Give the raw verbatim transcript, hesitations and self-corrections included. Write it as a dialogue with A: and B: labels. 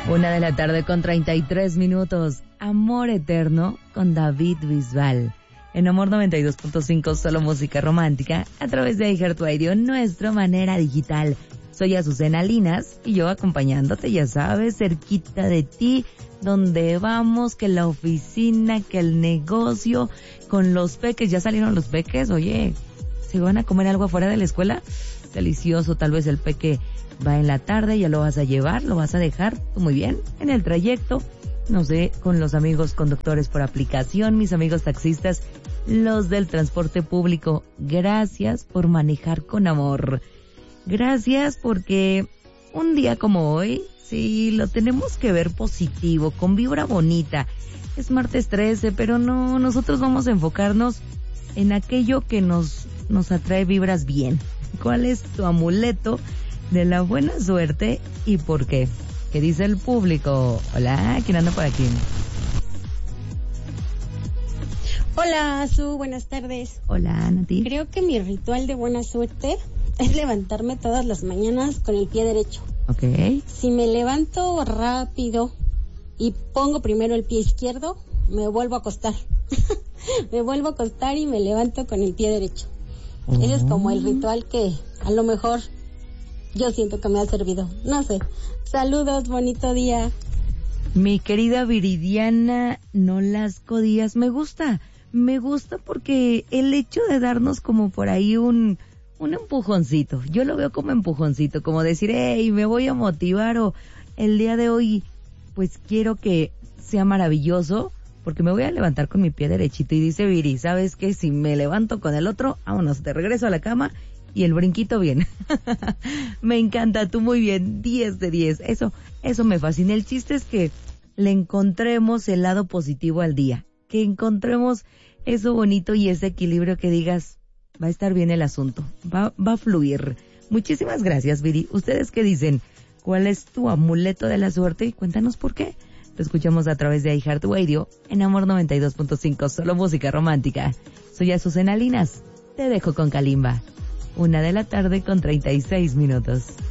A: Una de la tarde con treinta y tres minutos. Amor Eterno con David Bisbal. En Amor noventa y dos punto cinco, solo música romántica, a través de iHeartRadio, nuestra manera digital. Soy Azucena Linas y yo acompañándote, ya sabes, cerquita de ti, donde vamos, que la oficina, que el negocio, con los peques. ¿Ya salieron los peques? Oye, ¿se van a comer algo afuera de la escuela? Delicioso, tal vez el peque va en la tarde, ya lo vas a llevar, lo vas a dejar, muy bien, en el trayecto, no sé, con los amigos conductores por aplicación, mis amigos taxistas, los del transporte público, gracias por manejar con amor. Gracias porque un día como hoy, sí, lo tenemos que ver positivo, con vibra bonita. Es martes trece, pero no, nosotros vamos a enfocarnos en aquello que nos, nos atrae vibras bien. ¿Cuál es tu amuleto de la buena suerte y por qué? ¿Qué dice el público? Hola, ¿quién anda por aquí?
B: Hola, Azu, buenas tardes.
A: Hola, Nati.
B: Creo que mi ritual de buena suerte es levantarme todas las mañanas con el pie derecho.
A: Ok.
B: Si me levanto rápido y pongo primero el pie izquierdo, me vuelvo a acostar. me vuelvo a acostar y me levanto con el pie derecho. Oh. Ese es como el ritual que a lo mejor yo siento que me ha servido. No sé. Saludos, bonito día.
A: Mi querida Viridiana Nolasco Díaz, me gusta. Me gusta porque el hecho de darnos como por ahí un, un empujoncito. Yo lo veo como empujoncito, como decir, hey, me voy a motivar o el día de hoy, pues quiero que sea maravilloso porque me voy a levantar con mi pie derechito. Y dice Viri, ¿sabes qué? Si me levanto con el otro, vámonos, te regreso a la cama y el brinquito bien. Me encanta, tú muy bien, diez de diez. Eso, eso me fascina. El chiste es que le encontremos el lado positivo al día, que encontremos eso bonito y ese equilibrio que digas, va a estar bien el asunto, va, va a fluir. Muchísimas gracias, Viri. ¿Ustedes qué dicen? ¿Cuál es tu amuleto de la suerte? Y cuéntanos por qué. Lo escuchamos a través de iHeartRadio en Amor noventa y dos punto cinco, solo música romántica. Soy Azucena Linas, te dejo con Kalimba. Una de la tarde con treinta y seis minutos.